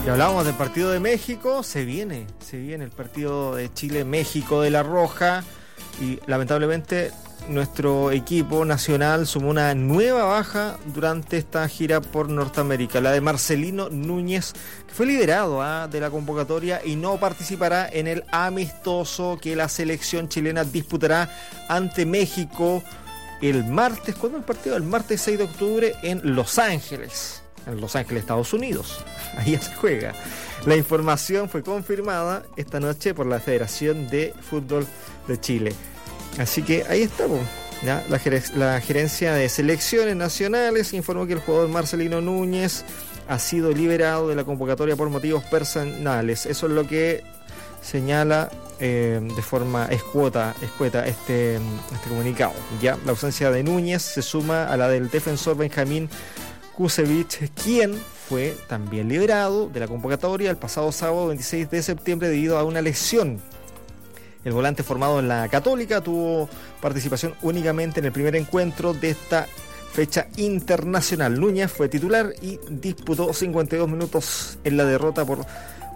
Y hablábamos del partido de México, se viene el partido de Chile-México de La Roja y lamentablemente nuestro equipo nacional sumó una nueva baja durante esta gira por Norteamérica, la de Marcelino Núñez, que fue liberado de la convocatoria y no participará en el amistoso que la selección chilena disputará ante México el martes. ¿Cuándo el partido? El martes 6 de octubre en Los Ángeles, Estados Unidos. Ahí ya se juega. La información fue confirmada esta noche por la Federación de Fútbol de Chile. Así que ahí estamos. ¿Ya? La gerencia de selecciones nacionales informó que el jugador Marcelino Núñez ha sido liberado de la convocatoria por motivos personales. Eso es lo que señala de forma escueta este comunicado. Ya la ausencia de Núñez se suma a la del defensor Benjamín Kusevich, quien fue también liberado de la convocatoria el pasado sábado 26 de septiembre debido a una lesión. El volante formado en la Católica tuvo participación únicamente en el primer encuentro de esta fecha internacional. Núñez fue titular y disputó 52 minutos en la derrota por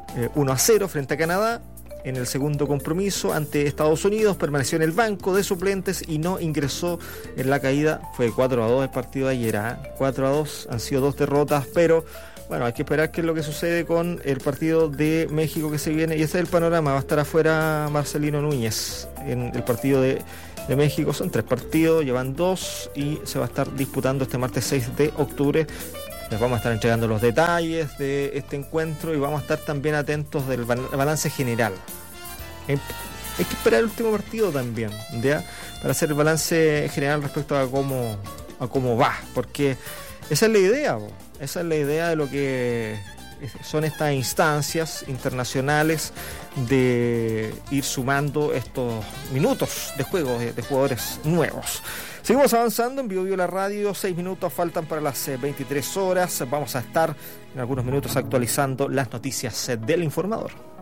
1-0 frente a Canadá. En el segundo compromiso ante Estados Unidos permaneció en el banco de suplentes y no ingresó en la caída. Fue 4-2 el partido de ayer, 4-2, han sido 2 derrotas, pero bueno, hay que esperar qué es lo que sucede con el partido de México que se viene, y ese es el panorama. Va a estar afuera Marcelino Núñez en el partido de México. Son 3 partidos, llevan 2 y se va a estar disputando este martes 6 de octubre. Les vamos a estar entregando los detalles de este encuentro y vamos a estar también atentos del balance general. Hay que esperar el último partido también, ¿ya? Para hacer el balance general respecto a cómo va, porque esa es la idea, esa es la idea de lo que son estas instancias internacionales, de ir sumando estos minutos de juego de jugadores nuevos. Seguimos avanzando en Bio La Radio, 6 minutos faltan para las 23 horas. Vamos a estar en algunos minutos actualizando las noticias del informador.